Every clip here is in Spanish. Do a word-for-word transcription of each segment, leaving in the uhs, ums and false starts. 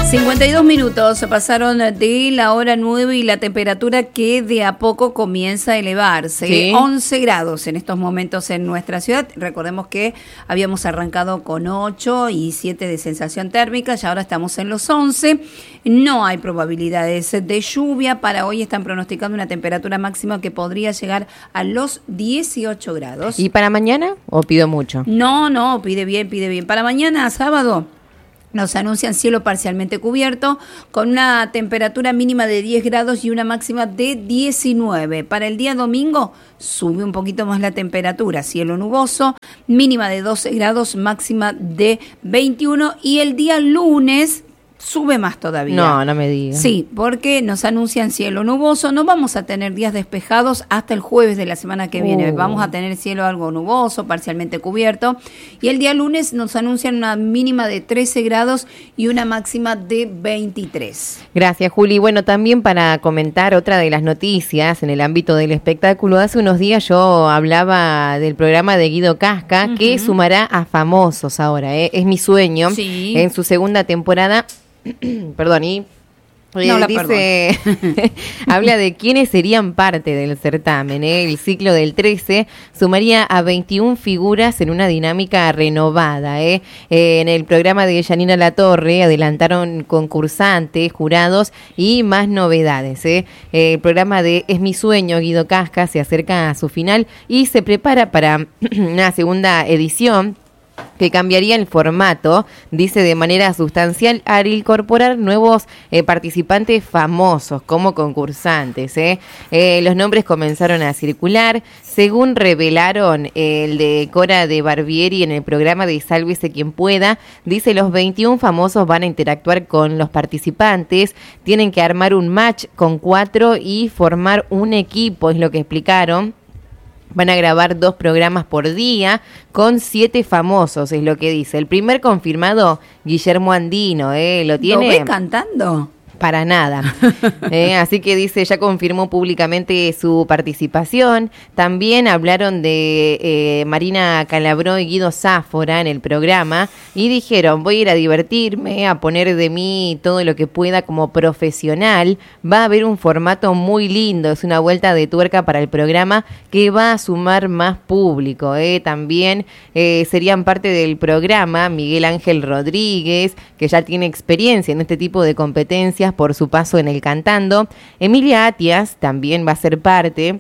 cincuenta y dos minutos se pasaron de la hora nueve y la temperatura que de a poco comienza a elevarse. Sí. once grados en estos momentos en nuestra ciudad. Recordemos que habíamos arrancado con ocho y siete de sensación térmica, y ahora estamos en los once. No hay probabilidades de lluvia. Para hoy están pronosticando una temperatura máxima que podría llegar a los dieciocho grados. ¿Y para mañana o pido mucho? No, no, pide bien, pide bien. Para mañana, sábado, nos anuncian cielo parcialmente cubierto, con una temperatura mínima de diez grados y una máxima de diecinueve. Para el día domingo sube un poquito más la temperatura, cielo nuboso, mínima de doce grados, máxima de veintiuno. Y el día lunes sube más todavía. No, no me digas. Sí, porque nos anuncian cielo nuboso. No vamos a tener días despejados hasta el jueves de la semana que viene. Uh. Vamos a tener cielo algo nuboso, parcialmente cubierto. Y el día lunes nos anuncian una mínima de trece grados y una máxima de veintitrés. Gracias, Juli. Bueno, también para comentar otra de las noticias en el ámbito del espectáculo. Hace unos días yo hablaba del programa de Guido Casca, uh-huh, que sumará a famosos ahora. ¿eh? Es mi sueño. Sí. En su segunda temporada. Perdón, y eh, no la dice, habla de quiénes serían parte del certamen. ¿eh? El ciclo del trece sumaría a veintiuna figuras en una dinámica renovada. ¿eh? Eh, en el programa de Yanina Latorre adelantaron concursantes, jurados y más novedades. ¿eh? Eh, el programa de Es mi sueño, Guido Casca, se acerca a su final y se prepara para una segunda edición que cambiaría el formato, dice, de manera sustancial al incorporar nuevos eh, participantes famosos como concursantes. ¿eh? Eh, los nombres comenzaron a circular, según revelaron eh, el de Cora de Barbieri en el programa de Sálvese quien pueda. Dice, los veintiún famosos van a interactuar con los participantes, tienen que armar un match con cuatro y formar un equipo, es lo que explicaron. Van a grabar dos programas por día con siete famosos, es lo que dice. El primer confirmado, Guillermo Andino, ¿eh? ¿Lo tiene? ¿Lo ve cantando? Para nada. Eh, así que dice, ya confirmó públicamente su participación. También hablaron de eh, Marina Calabró y Guido Sáfora en el programa y dijeron, voy a ir a divertirme, a poner de mí todo lo que pueda como profesional. Va a haber un formato muy lindo, es una vuelta de tuerca para el programa que va a sumar más público. Eh. También eh, serían parte del programa Miguel Ángel Rodríguez, que ya tiene experiencia en este tipo de competencias por su paso en el Cantando. Emilia Atias también va a ser parte.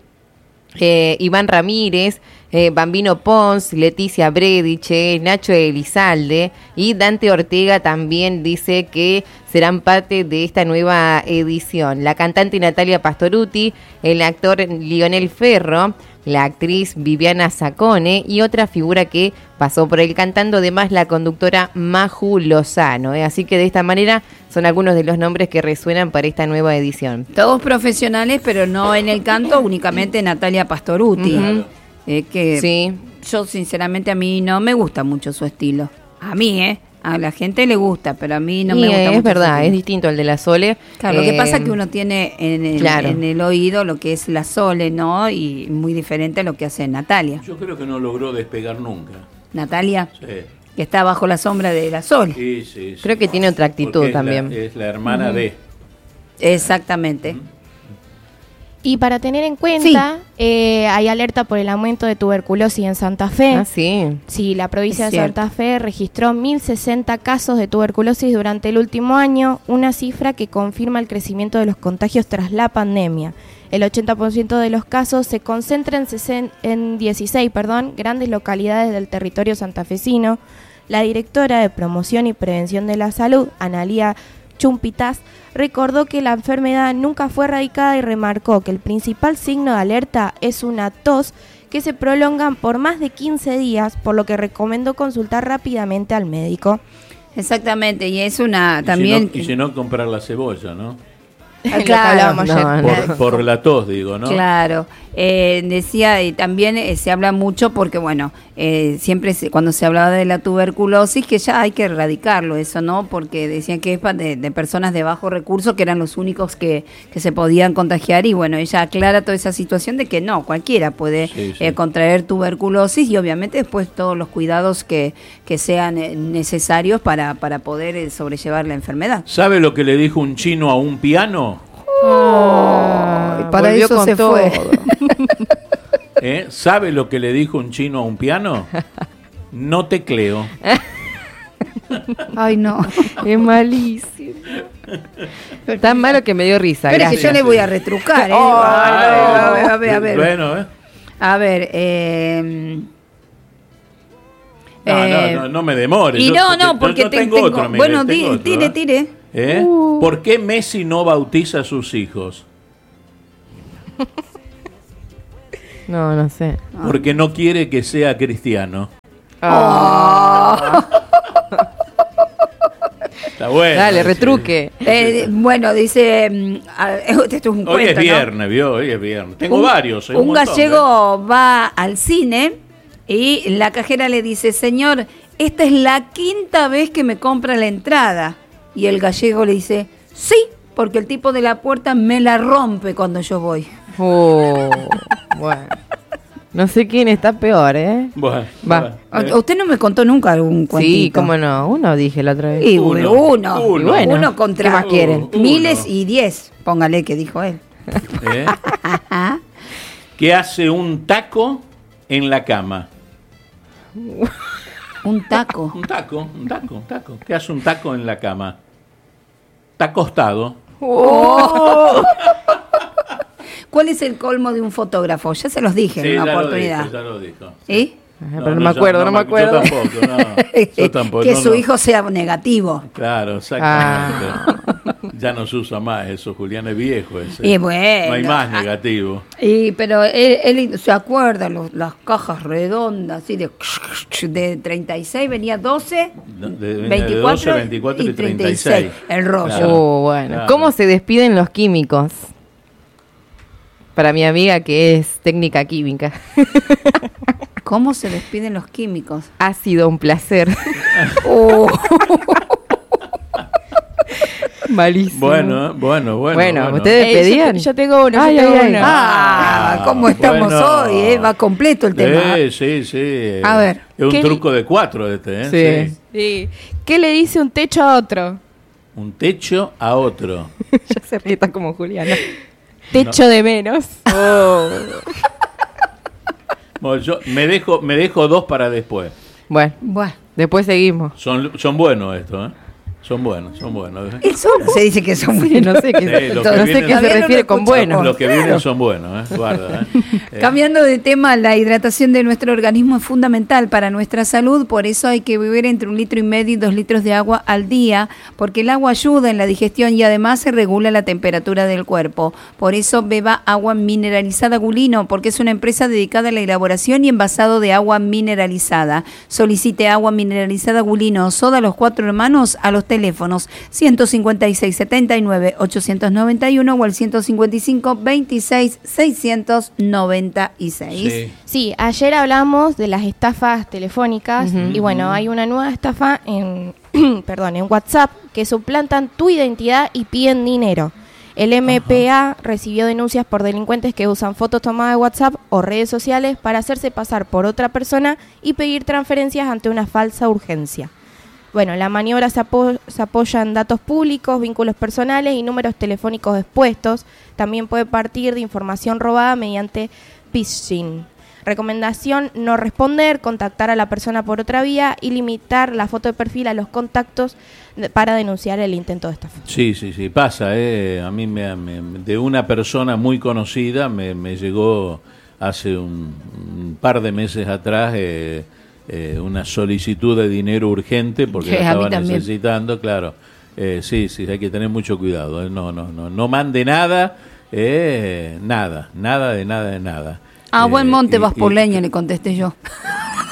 Eh, Iván Ramírez, eh, Bambino Pons, Leticia Brediche, Nacho Elizalde y Dante Ortega también dice que serán parte de esta nueva edición. La cantante Natalia Pastoruti, el actor Lionel Ferro, la actriz Viviana Zacone y otra figura que pasó por el Cantando, además la conductora Maju Lozano. ¿eh? Así que de esta manera son algunos de los nombres que resuenan para esta nueva edición. Todos profesionales, pero no en el canto, únicamente Natalia Pastoruti. Uh-huh. eh, que sí. Yo sinceramente a mí no me gusta mucho su estilo. A mí, ¿eh? A la gente le gusta, pero a mí no y me gusta es mucho. Es verdad, es distinto al de la Sole. Claro, eh, lo que pasa es que uno tiene en el, claro. en el oído lo que es la Sole, ¿no? Y muy diferente a lo que hace Natalia. Yo creo que no logró despegar nunca. Natalia, sí. que está bajo la sombra de la Sole. Sí, sí, sí. Creo que tiene otra actitud es también. La, es la hermana uh-huh. de. Exactamente. Uh-huh. Y para tener en cuenta, sí. eh, hay alerta por el aumento de tuberculosis en Santa Fe. Ah, sí. Sí, la provincia es de cierto. Santa Fe registró mil sesenta casos de tuberculosis durante el último año, una cifra que confirma el crecimiento de los contagios tras la pandemia. El ochenta por ciento de los casos se concentra en, sesen, en dieciséis perdón, grandes localidades del territorio santafesino. La directora de Promoción y Prevención de la Salud, Analía Chumpitas, recordó que la enfermedad nunca fue erradicada y remarcó que el principal signo de alerta es una tos que se prolonga por más de quince días, por lo que recomendó consultar rápidamente al médico. Exactamente, y es una y también... Si no, y si no, comprar la cebolla, ¿no? Lo que Claro, hablábamos no, ayer. no. Por, por la tos, digo, ¿no? Claro, eh, decía, y también eh, se habla mucho porque, bueno, eh, siempre se- cuando se hablaba de la tuberculosis, que ya hay que erradicarlo eso, ¿no? Porque decían que es pa- de, de personas de bajo recurso, que eran los únicos que, que se podían contagiar, y bueno, ella aclara toda esa situación de que no, cualquiera puede Sí, sí. eh, contraer tuberculosis, y obviamente después todos los cuidados que, que sean eh, necesarios para, para poder eh, sobrellevar la enfermedad. ¿Sabe lo que le dijo un chino a un piano? Ah, para volvió eso con se todo. fue. ¿Eh? ¿Sabe lo que le dijo un chino a un piano? No tecleo. Ay, no. Es malísimo. Tan malo que me dio risa. Pero es que Gracias. yo le voy a retrucar, ¿eh? Oh, a ver, a ver, a ver. Bueno, ¿eh? A ver, eh... No, eh, no, no, no me demore. Y yo- no, no, porque yo te- tengo, tengo, otro, mire, bueno, tengo di- otro, tire, ¿eh? tire. ¿Eh? Uh. ¿Por qué Messi no bautiza a sus hijos? No, no sé. Porque no quiere que sea cristiano. Ah. Está bueno. Dale, ese. retruque. Eh, bueno, dice, mm, a- esto es un Hoy cuento, es ¿no? viernes, ¿vio? Hoy es viernes. Tengo Un- varios. hay Un, montón, gallego va al cine y la cajera le dice, señor, esta es la quinta vez que me compra la entrada. Y el gallego le dice, sí, porque el tipo de la puerta me la rompe cuando yo voy. Oh, bueno. No sé quién está peor, ¿eh? ¿eh? Bueno, Va. bueno, ¿A- ¿eh? ¿Usted no me contó nunca algún cuentito? Sí, cómo no. Uno dije la otra vez. Y Uno, uno, uno, uno. Y bueno, Bueno, contra ¿qué más quieren? Uno. miles y diez, póngale que dijo él. ¿Eh? ¿Qué hace un taco en la cama? Un taco. Un taco, un taco, un taco. ¿Qué hace un taco en la cama? Está acostado. ¿Cuál es el colmo de un fotógrafo? Ya se los dije Sí, en una ya lo oportunidad. dijo, ya lo dijo. ¿Y? Ajá, pero no, me acuerdo, no, me yo acuerdo. tampoco, no. Yo tampoco. que no, su no. hijo sea negativo. Claro, exactamente. Ya no se usa más eso, Julián es viejo ese. Y bueno. No hay más ah, negativo. Y, pero él, él se acuerda, los- las cajas redondas, así de, de treinta y seis venía doce, De- de- de veinticuatro, doce, veinticuatro y y treinta y treinta y seis. seis. El rollo. Claro. Oh, bueno. Claro. ¿Cómo se despiden los químicos? Para mi amiga que es técnica química. ¿Cómo se despiden los químicos? Ha sido un placer. Oh. Malísimo. Bueno, bueno, bueno. Bueno, ustedes- Eh, yo pedían? te- Yo, tengo uno, Ay, yo tengo ay, ay. uno. Ah, ¿cómo estamos bueno. hoy? eh? Va completo el tema. Sí, sí, sí. A ver. Es un ¿Qué- truco de cuatro este, ¿eh? Sí. Sí. ¿Qué le dice un techo a otro? Un techo a otro. Ya se ríe tan como Juliana. Techo de menos. Oh. Bueno, yo me dejo, me dejo dos para después. Bueno, Bueno, después seguimos. Son, son buenos estos, ¿eh? Son buenos, son buenos. ¿eh? él solo se dice que son Sí, buenos. no sé qué, Sí, lo que no sé viene- qué se Todavía no refiere lo con escuchamos. bueno. Los que vienen son buenos, ¿eh? Guarda, ¿eh? Eh, Cambiando de tema, la hidratación de nuestro organismo es fundamental para nuestra salud, por eso hay que beber entre un litro y medio y dos litros de agua al día, porque el agua ayuda en la digestión y además se regula la temperatura del cuerpo. Por eso beba agua mineralizada Gulino, porque es una empresa dedicada a la elaboración y envasado de agua mineralizada. Solicite agua mineralizada Gulino, Soda Los Cuatro Hermanos, a los teléfonos ciento cincuenta y seis, setenta y nueve, ochocientos noventa y uno o al ciento cincuenta y cinco, veintiséis, seiscientos noventa y seis. sí. Sí, ayer hablamos de las estafas telefónicas y bueno, hay una nueva estafa en, perdón, en WhatsApp que suplantan tu identidad y piden dinero. El M P A recibió denuncias por delincuentes que usan fotos tomadas de WhatsApp o redes sociales para hacerse pasar por otra persona y pedir transferencias ante una falsa urgencia. Bueno, la maniobra se, apo- se apoya en datos públicos, vínculos personales y números telefónicos expuestos. También puede partir de información robada mediante phishing. Recomendación: no responder, contactar a la persona por otra vía y limitar la foto de perfil a los contactos de- para denunciar el intento de estafa. Sí, sí, sí, pasa. Eh. A mí me, me- de una persona muy conocida me, me llegó hace un, un par de meses atrás eh, eh, una solicitud de dinero urgente porque Sí, la a mí estaba también. necesitando, claro. Eh, sí, sí, hay que tener mucho cuidado. eh. No, no, no, no mande nada, eh, nada, nada de nada de nada. A Eh, buen monte y- vas por y- leña, le contesté yo.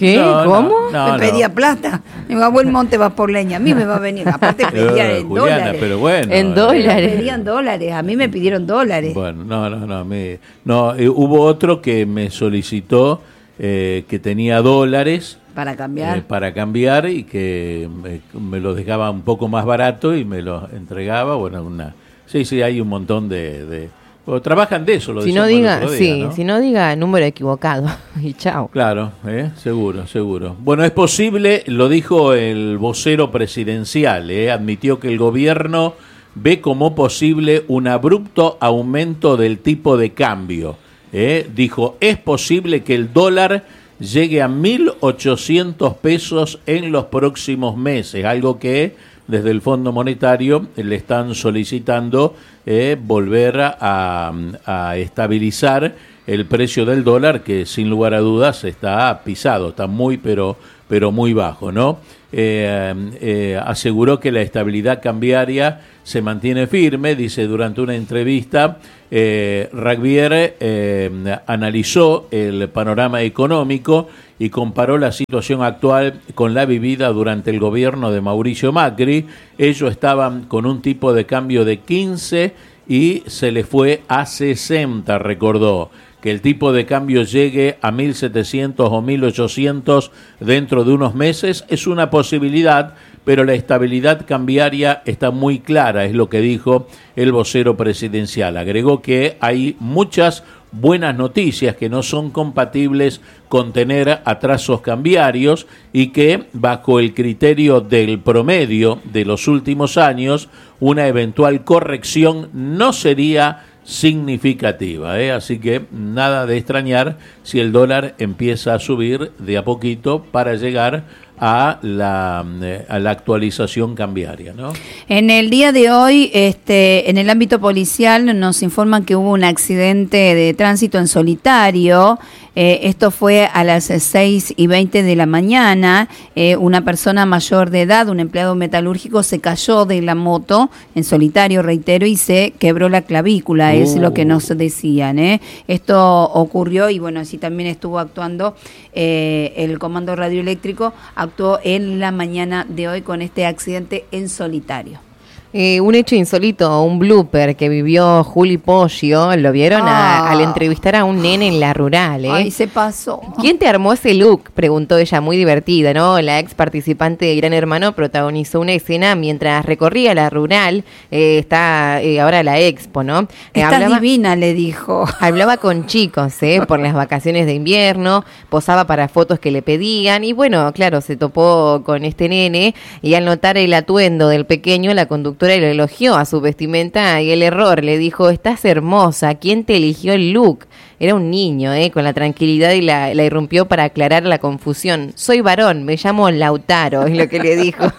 ¿Qué? No, ¿Cómo? no, no, me pedía no. plata. Digo, a buen monte vas por leña. A mí me va a venir. Aparte pedía Eh, en Juliana, dólares. pero bueno. En eh, dólares. Pedían dólares. A mí me pidieron dólares. Bueno, no, no, no. Me, no eh, hubo otro que me solicitó eh, que tenía dólares Para cambiar. eh, para cambiar y que me, me lo dejaba un poco más barato y me lo entregaba. Bueno, una. Sí, sí, hay un montón de. de o trabajan de eso, lo Si no decíamos el diga, otro día, sí, ¿no? si no diga número equivocado y chao. Claro, ¿eh? seguro, seguro. Bueno, es posible, lo dijo el vocero presidencial, ¿eh? admitió que el gobierno ve como posible un abrupto aumento del tipo de cambio. ¿eh? Dijo, es posible que el dólar llegue a mil ochocientos pesos en los próximos meses, algo que desde el Fondo Monetario le están solicitando eh, volver a, a estabilizar el precio del dólar, que sin lugar a dudas está pisado, está muy pero pero muy bajo, ¿no? Eh, eh, aseguró que la estabilidad cambiaria se mantiene firme, dice durante una entrevista. eh, Raglier eh, analizó el panorama económico y comparó la situación actual con la vivida durante el gobierno de Mauricio Macri. Ellos estaban con un tipo de cambio de quince y se le fue a sesenta, recordó. Que el tipo de cambio llegue a mil setecientos o mil ochocientos dentro de unos meses es una posibilidad, pero la estabilidad cambiaria está muy clara, es lo que dijo el vocero presidencial. Agregó que hay muchas buenas noticias que no son compatibles con tener atrasos cambiarios y que, bajo el criterio del promedio de los últimos años, una eventual corrección no sería significativa, ¿eh? Así que nada de extrañar si el dólar empieza a subir de a poquito para llegar a la, a la actualización cambiaria, ¿no? En el día de hoy, este, en el ámbito policial, nos informan que hubo un accidente de tránsito en solitario. Eh, esto fue a las seis y veinte de la mañana. Eh, una persona mayor de edad, un empleado metalúrgico, se cayó de la moto en solitario, reitero, y se quebró la clavícula. Uh. Es lo que nos decían, ¿eh? Esto ocurrió y bueno, así también estuvo actuando eh, el Comando Radioeléctrico. Actuó en la mañana de hoy con este accidente en solitario. Eh, un hecho insólito, un blooper que vivió Juli Poggio, ¿lo vieron? Ah. A, al entrevistar a un nene en la rural, ¿eh? Ay, se pasó. ¿Quién te armó ese look? Preguntó ella, muy divertida, ¿no? La ex participante de Gran Hermano protagonizó una escena mientras recorría la rural, eh, está eh, ahora la expo, ¿no? Eh, Estás hablaba, divina, le dijo. Hablaba con chicos, ¿eh? Por las vacaciones de invierno, posaba para fotos que le pedían y bueno, claro, se topó con este nene y al notar el atuendo del pequeño, la conductora le elogió a su vestimenta y el error, le dijo, estás hermosa, ¿quién te eligió el look? Era un niño, ¿eh? Con la tranquilidad y la, la irrumpió para aclarar la confusión. Soy varón, me llamo Lautaro, es lo que le dijo.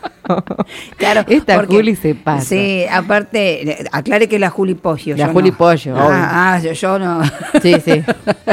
Claro, esta porque, Juli se pasa. Sí, aparte, aclare que la Juli Poggio. La yo Juli no. Poggio, Ah, ah yo, yo no. Sí, sí.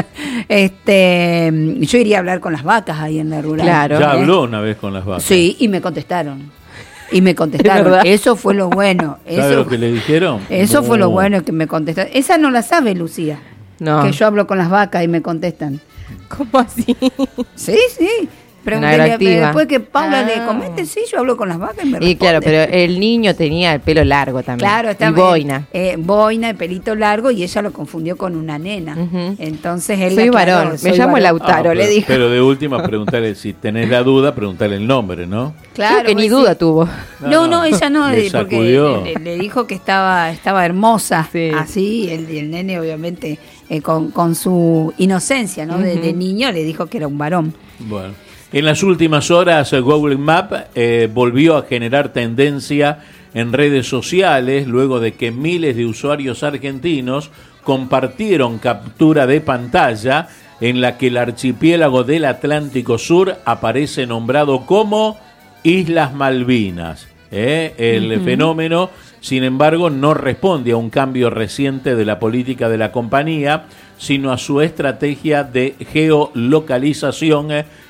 Este, yo iría a hablar con las vacas ahí en la rural. Claro. Ya ¿eh? habló una vez con las vacas. Sí, y me contestaron. Y me contestaron. ¿Es verdad? Eso fue lo bueno. ¿Sabe Eso, lo que le dijeron? eso No. fue lo bueno que me contestaron. Esa no la sabe Lucía. No. Que yo hablo con las vacas y me contestan. ¿Cómo así? Sí, sí. Una Pregúntele, atractiva. después que Paula Ah. le comente, sí, yo hablo con las vacas y me Y claro, responde. pero el niño tenía el pelo largo también. Claro, está y boina. Eh, boina, pelito largo, y ella lo confundió con una nena. Ujú. Entonces él Soy le aclaró, varón, me soy llamo varón. Lautaro, Ah, le pero, dijo. pero de última, preguntarle, si tenés la duda, preguntarle el nombre, ¿no? Claro, Creo que ni pues, duda sí. tuvo. No, No, no, ella no, le eh, porque sacudió. le, le dijo que estaba estaba hermosa, Sí. así, el, el nene obviamente eh, con, con su inocencia, ¿no? de, de niño le dijo que era un varón. Bueno. En las últimas horas, Google Maps eh, volvió a generar tendencia en redes sociales luego de que miles de usuarios argentinos compartieron captura de pantalla en la que el archipiélago del Atlántico Sur aparece nombrado como Islas Malvinas. ¿eh? El uh-huh. fenómeno, sin embargo, no responde a un cambio reciente de la política de la compañía, sino a su estrategia de geolocalización eh,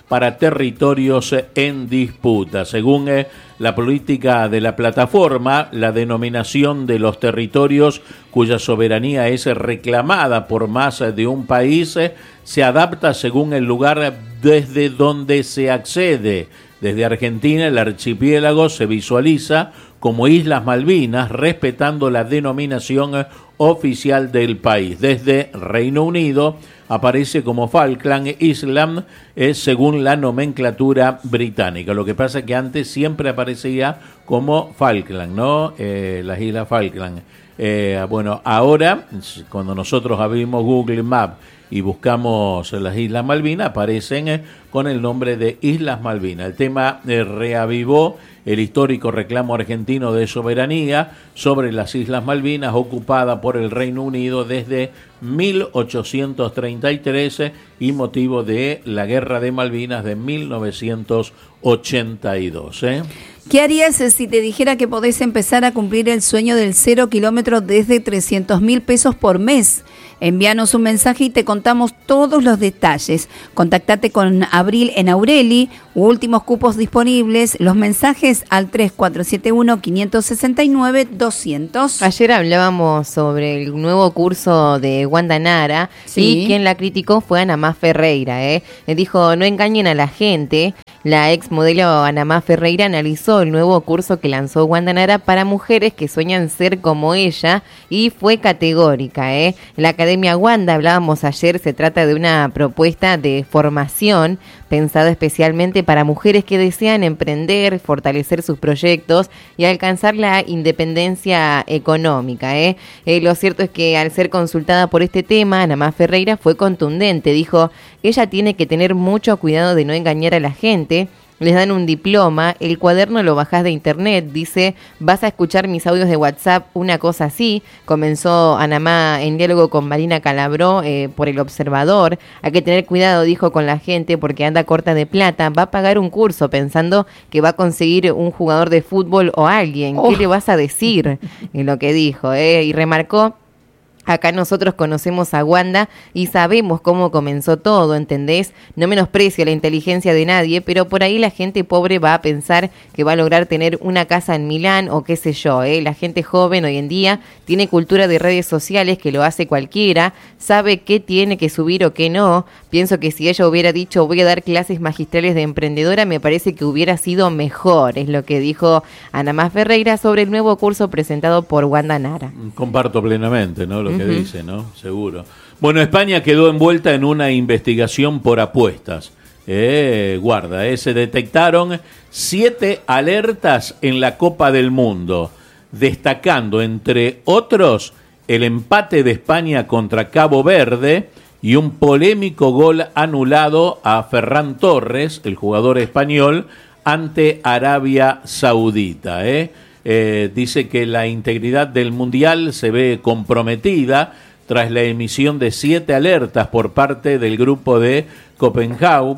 para territorios en disputa. Según eh, la política de la plataforma, la denominación de los territorios cuya soberanía es reclamada por más de un país eh, se adapta según el lugar desde donde se accede. Desde Argentina, el archipiélago se visualiza como Islas Malvinas, respetando la denominación oficial del país. Desde Reino Unido aparece como Falkland Island, eh, según la nomenclatura británica. Lo que pasa es que antes siempre aparecía como Falkland, ¿no? Eh, las Islas Falkland. Eh, bueno, ahora, cuando nosotros abrimos Google Maps y buscamos las Islas Malvinas, aparecen eh, con el nombre de Islas Malvinas. El tema eh, reavivó el histórico reclamo argentino de soberanía sobre las Islas Malvinas, ocupada por el Reino Unido desde mil ochocientos treinta y tres y motivo de la Guerra de Malvinas de mil novecientos ochenta y dos. ¿eh? ¿Qué harías si te dijera que podés empezar a cumplir el sueño del cero kilómetro desde trescientos mil pesos por mes? Envíanos un mensaje y te contamos todos los detalles. Contactate con Abril en Aureli, últimos cupos disponibles. Los mensajes al tres cuatro siete uno, cinco seis nueve, doscientos. Ayer hablábamos sobre el nuevo curso de Wanda Nara, sí, y quien la criticó fue Anamá Ferreira. ¿eh? Dijo, no engañen a la gente. La ex modelo Anamá Ferreira analizó el nuevo curso que lanzó Wanda Nara para mujeres que sueñan ser como ella y fue categórica. ¿eh? La Academia Wanda, hablábamos ayer, se trata de una propuesta de formación pensada especialmente para mujeres que desean emprender, fortalecer sus proyectos y alcanzar la independencia económica. ¿eh? Eh, lo cierto es que al ser consultada por este tema, Anamá Ferreira fue contundente. Dijo, ella tiene que tener mucho cuidado de no engañar a la gente. Les dan un diploma, el cuaderno lo bajás de internet, dice, vas a escuchar mis audios de WhatsApp, una cosa así. Comenzó Anamá en diálogo con Marina Calabró eh, por El Observador. Hay que tener cuidado, dijo, con la gente porque anda corta de plata. Va a pagar un curso pensando que va a conseguir un jugador de fútbol o alguien. Oh. ¿Qué le vas a decir? En lo que dijo, eh, y remarcó, acá nosotros conocemos a Wanda y sabemos cómo comenzó todo, ¿entendés? No menosprecio la inteligencia de nadie, pero por ahí la gente pobre va a pensar que va a lograr tener una casa en Milán o qué sé yo, ¿eh? La gente joven hoy en día tiene cultura de redes sociales que lo hace cualquiera, sabe qué tiene que subir o qué no. Pienso que si ella hubiera dicho voy a dar clases magistrales de emprendedora, me parece que hubiera sido mejor, es lo que dijo Anamá Ferreira sobre el nuevo curso presentado por Wanda Nara. Comparto plenamente, ¿no? Lo que uh-huh. dice, ¿no? Seguro. Bueno, España quedó envuelta en una investigación por apuestas. Eh, guarda, eh, se detectaron siete alertas en la Copa del Mundo, destacando, entre otros, el empate de España contra Cabo Verde y un polémico gol anulado a Ferran Torres, el jugador español, ante Arabia Saudita. ¿eh? Eh, dice que la integridad del Mundial se ve comprometida tras la emisión de siete alertas por parte del grupo de Copenhague,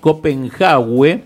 Copenhague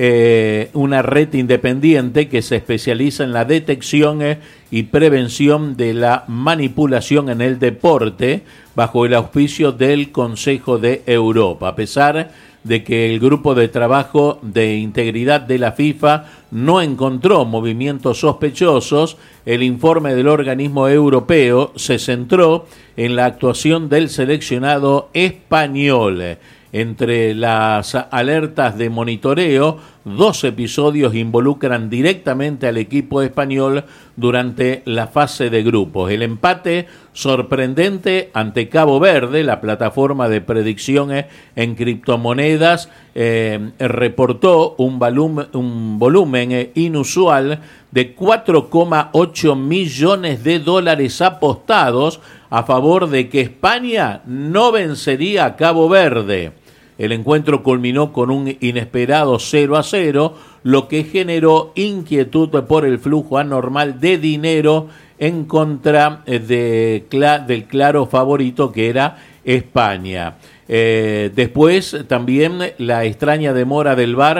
eh, una red independiente que se especializa en la detección eh, y prevención de la manipulación en el deporte bajo el auspicio del Consejo de Europa. A pesar de que el grupo de trabajo de integridad de la FIFA no encontró movimientos sospechosos, el informe del organismo europeo se centró en la actuación del seleccionado español. Entre las alertas de monitoreo, dos episodios involucran directamente al equipo español durante la fase de grupos. El empate sorprendente ante Cabo Verde, la plataforma de predicción en criptomonedas, eh, reportó un, volum- un volumen inusual de cuatro coma ocho millones de dólares apostados a favor de que España no vencería a Cabo Verde. El encuentro culminó con un inesperado cero a cero, lo que generó inquietud por el flujo anormal de dinero en contra de, del claro favorito que era España. Eh, después también la extraña demora del V A R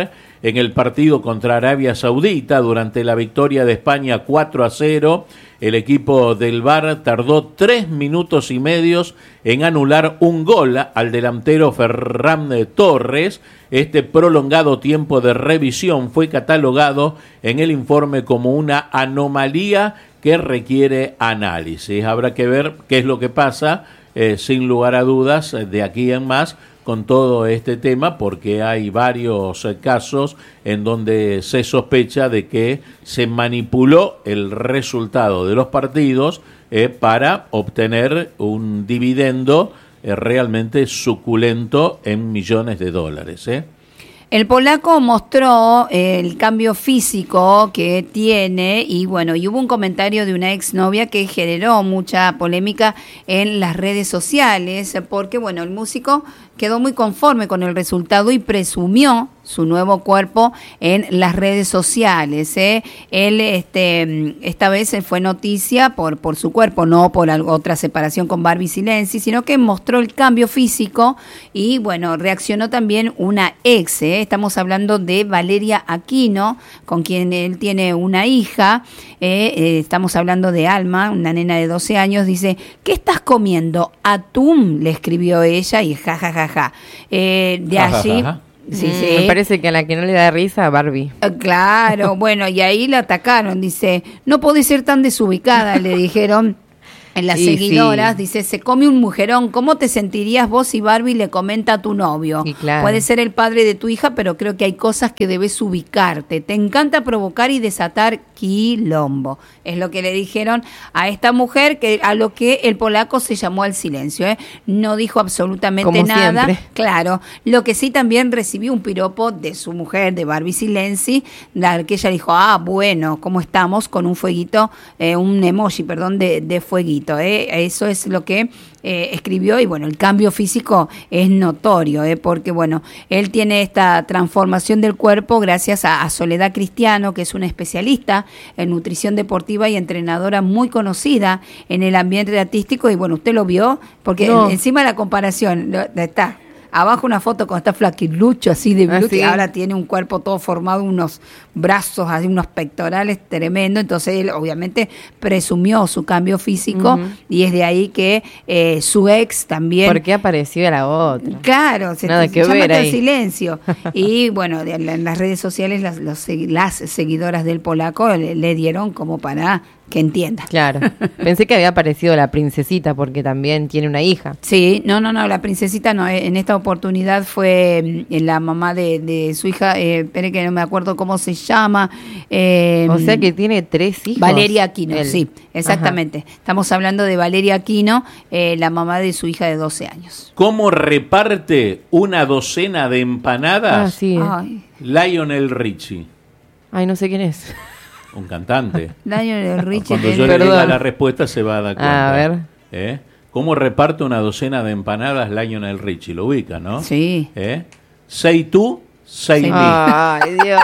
en el partido contra Arabia Saudita. Durante la victoria de España cuatro a cero, el equipo del V A R tardó tres minutos y medios en anular un gol al delantero Ferran Torres. Este prolongado tiempo de revisión fue catalogado en el informe como una anomalía que requiere análisis. Habrá que ver qué es lo que pasa, eh, sin lugar a dudas, de aquí en más, con todo este tema, porque hay varios eh, casos en donde se sospecha de que se manipuló el resultado de los partidos eh, para obtener un dividendo eh, realmente suculento en millones de dólares, ¿eh? El polaco mostró el cambio físico que tiene y bueno, y hubo un comentario de una exnovia que generó mucha polémica en las redes sociales porque bueno, el músico quedó muy conforme con el resultado y presumió su nuevo cuerpo en las redes sociales, ¿eh? Él este, esta vez fue noticia por, por su cuerpo, no por otra separación con Barbie Silenzi, sino que mostró el cambio físico y bueno, reaccionó también una ex, ¿eh? Estamos hablando de Valeria Aquino, con quien él tiene una hija, eh, eh, estamos hablando de Alma, una nena de doce años, dice, ¿qué estás comiendo? Atún, le escribió ella y jajajaja. Ja, ja, ja. eh, de ja, ja, allí... ja, ja. Sí, Mm, sí. Me parece que a la que no le da risa, Barbie. Claro, bueno, y ahí la atacaron, dice, no podés ser tan desubicada, le dijeron en las Y seguidoras, sí. dice, se come un mujerón, ¿cómo te sentirías vos si Barbie le comenta a tu novio? Y claro. Puede ser el padre de tu hija, pero creo que hay cosas que debes ubicarte. Te encanta provocar y desatar quilombo. Es lo que le dijeron a esta mujer, que a lo que el polaco se llamó al silencio, ¿eh? No dijo absolutamente Como nada. siempre. Claro, lo que sí también recibió un piropo de su mujer, de Barbie Silenzi, la que ella dijo, ah, bueno, ¿cómo estamos? Con un fueguito, eh, un emoji, perdón, de, de fueguito. ¿eh? Eso es lo que eh, escribió y bueno, el cambio físico es notorio, ¿eh? Porque bueno, él tiene esta transformación del cuerpo gracias a, a Soledad Cristiano, que es una especialista en nutrición deportiva y entrenadora muy conocida en el ambiente artístico y bueno, usted lo vio, porque No. en- encima la comparación, lo- está... Abajo una foto cuando está flaquilucho, así de Ah, beauty, sí. ahora tiene un cuerpo todo formado, unos brazos, así unos pectorales tremendo, entonces él obviamente presumió su cambio físico Ujú. y es de ahí que eh, su ex también... ¿Por qué apareció a la otra? Claro, se, Nada se que llama ver el ahí. silencio. Y bueno, de- en las redes sociales las, los segui- las seguidoras del polaco le, le dieron como para que entienda. Claro. Pensé que había aparecido la princesita porque también tiene una hija. Sí, no, no, no, la princesita no, eh, en esta oportunidad fue mm, la mamá de, de su hija, eh, espere que no me acuerdo cómo se llama. eh, O sea que tiene tres hijos. Valeria Aquino, él. sí, exactamente. Estamos hablando de Valeria Aquino, eh, la mamá de su hija de doce años. ¿Cómo reparte una docena de Ah, empanadas sí. Ay, Lionel Richie? Ay, no sé quién es. Un cantante. Lionel Richie. Cuando tiene- yo le diga Perdón. la respuesta se va a dar cuenta. A ver. ¿Eh? ¿Cómo reparte una docena de empanadas Lionel Richie? Lo ubica, ¿no? Sí. ¿Eh? Say tú, say Say me. Ay, Dios.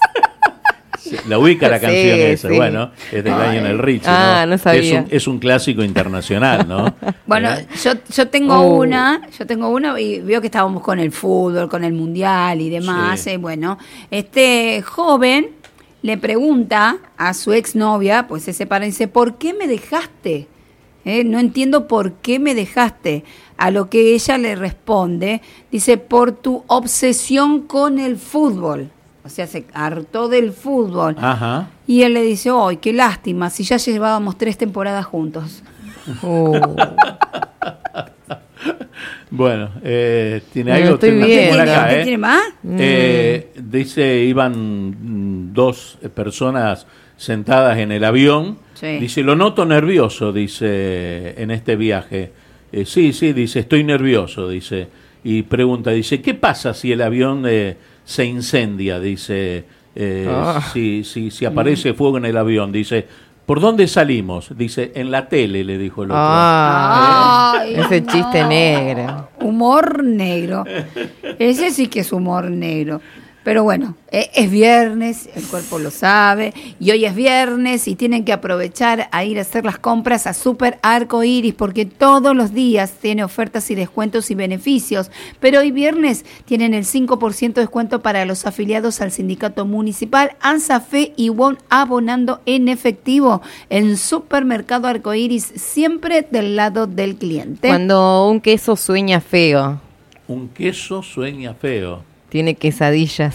La ubica la Sí, canción esa, sí. bueno, es de Ay. Lionel Richie. Ah, no sabía. Es un, es un clásico internacional, ¿no? Bueno, ¿Eh? yo, yo tengo Oh. una, yo tengo una y veo que estábamos con el fútbol, con el mundial y demás. Sí. eh, bueno, este joven le pregunta a su exnovia, pues se separan y dice, ¿por qué me dejaste? Eh, no entiendo por qué me dejaste. A lo que ella le responde, dice, por tu obsesión con el fútbol. O sea, se hartó del fútbol. Ajá. Y él le dice, ¡ay, qué lástima! Si ya llevábamos tres temporadas juntos. Uh, Bueno, eh, ¿tiene No, algo? estoy Tengo bien. por ¿Tiene, acá, ¿usted ¿eh? tiene más? Eh, dice, iban mm, dos personas sentadas en el avión. Sí. Dice, lo noto nervioso, dice, en este viaje. Eh, sí, sí, dice, estoy nervioso, dice. Y pregunta, dice, ¿qué pasa si el avión eh, se incendia? Dice, eh, Ah. si, si, si aparece fuego en el avión. Dice, ¿por dónde salimos? Dice, en la tele, le dijo el otro. ah, Ay, ese no. chiste negro. Humor negro. Ese sí que es humor negro. Pero bueno, eh, es viernes, el cuerpo lo sabe, y hoy es viernes y tienen que aprovechar a ir a hacer las compras a Super Arco Iris, porque todos los días tiene ofertas y descuentos y beneficios, pero hoy viernes tienen el cinco por ciento de descuento para los afiliados al sindicato municipal, ANSAFE y WON abonando en efectivo en Supermercado Arco Iris, siempre del lado del cliente. Cuando un queso sueña feo. Un queso sueña feo. Tiene quesadillas.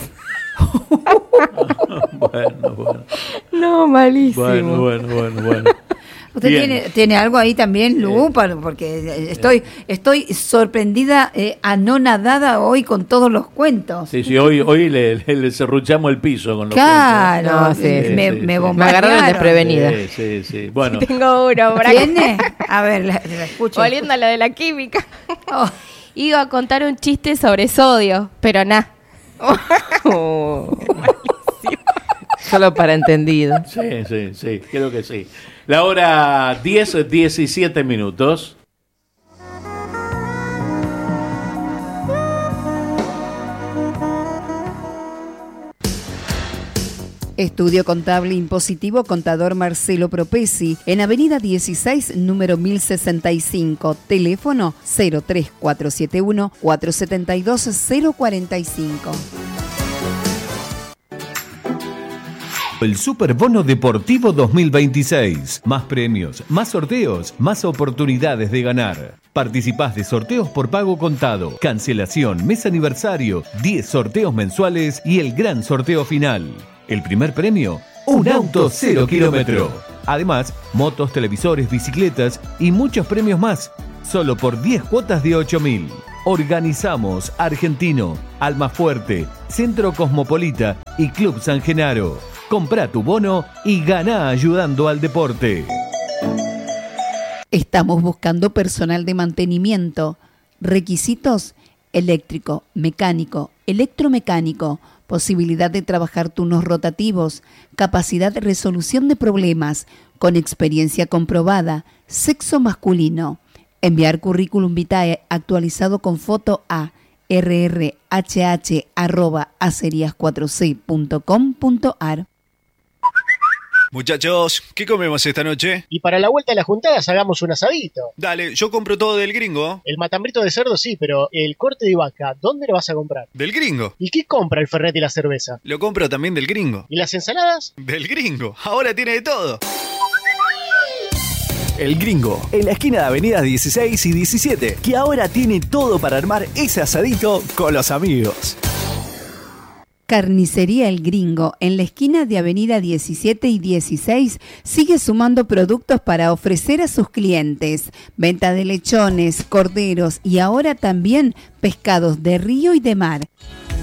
Bueno, bueno. No, malísimo. Bueno, bueno, bueno, bueno. ¿Usted tiene, tiene algo ahí también, Lu? Eh, para, porque estoy estoy sorprendida, eh, anonadada hoy con todos los cuentos. Sí, sí, hoy hoy le, le, le serruchamos el piso con los claro, cuentos. No, sí, me, sí, me, sí. me me agarraron desprevenida. Sí, sí, sí. Bueno. Tengo uno. ¿Tiene? A ver, la, la escucho. Volviendo a lo de la química. Oh. Iba a contar un chiste sobre sodio, pero nada. Oh. Solo para entendido. Sí, sí, sí, creo que sí. La hora diez, diecisiete minutos. Estudio Contable Impositivo Contador Marcelo Propesi, en Avenida dieciséis, número mil sesenta y cinco, teléfono cero tres cuatro siete uno, cuatro siete dos, cero cuatro cinco. El Superbono Deportivo dos mil veintiséis. Más premios, más sorteos, más oportunidades de ganar. Participás de sorteos por pago contado, cancelación, mes aniversario, diez sorteos mensuales y el gran sorteo final. El primer premio, un auto cero kilómetro. Además, motos, televisores, bicicletas y muchos premios más. Solo por diez cuotas de ocho mil. Organizamos Argentino, Almafuerte, Centro Cosmopolita y Club San Genaro. Comprá tu bono y ganá ayudando al deporte. Estamos buscando personal de mantenimiento. Requisitos: eléctrico, mecánico, electromecánico, posibilidad de trabajar turnos rotativos, capacidad de resolución de problemas, con experiencia comprobada, sexo masculino. Enviar currículum vitae actualizado con foto a r r h h arroba acerías cuatro c punto com punto a r. Muchachos, ¿qué comemos esta noche? Y para la vuelta de las juntadas hagamos un asadito. Dale, yo compro todo del gringo. El matambrito de cerdo sí, pero el corte de vaca, ¿dónde lo vas a comprar? Del gringo. ¿Y qué compra el fernet y la cerveza? Lo compro también del gringo. ¿Y las ensaladas? Del gringo. Ahora tiene de todo. El Gringo, en la esquina de Avenida dieciséis y diecisiete, que ahora tiene todo para armar ese asadito con los amigos. Carnicería El Gringo, en la esquina de Avenida diecisiete y dieciséis, sigue sumando productos para ofrecer a sus clientes. Venta de lechones, corderos y ahora también pescados de río y de mar.